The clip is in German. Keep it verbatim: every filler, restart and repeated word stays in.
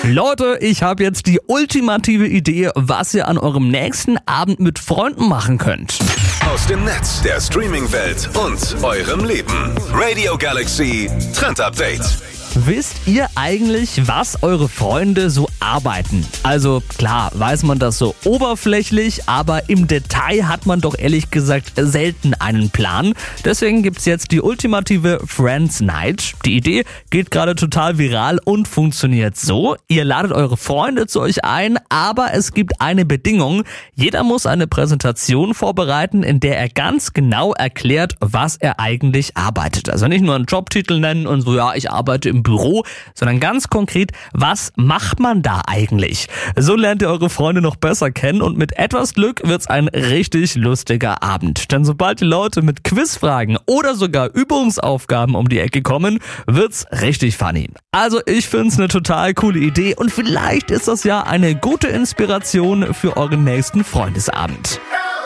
Leute, ich habe jetzt die ultimative Idee, was ihr an eurem nächsten Abend mit Freunden machen könnt. Aus dem Netz, der Streaming-Welt und eurem Leben. Radio Galaxy Trend Update. Wisst ihr eigentlich, was eure Freunde so arbeiten? Also klar, weiß man das so oberflächlich, aber im Detail hat man doch ehrlich gesagt selten einen Plan. Deswegen gibt's jetzt die ultimative Friends Night. Die Idee geht gerade total viral und funktioniert so. Ihr ladet eure Freunde zu euch ein, aber es gibt eine Bedingung. Jeder muss eine Präsentation vorbereiten, in der er ganz genau erklärt, was er eigentlich arbeitet. Also nicht nur einen Jobtitel nennen und so, ja, ich arbeite im Büro, sondern ganz konkret, was macht man da eigentlich? So lernt ihr eure Freunde noch besser kennen und mit etwas Glück wird's ein richtig lustiger Abend. Denn sobald die Leute mit Quizfragen oder sogar Übungsaufgaben um die Ecke kommen, wird's richtig funny. Also ich find's eine total coole Idee und vielleicht ist das ja eine gute Inspiration für euren nächsten Freundesabend.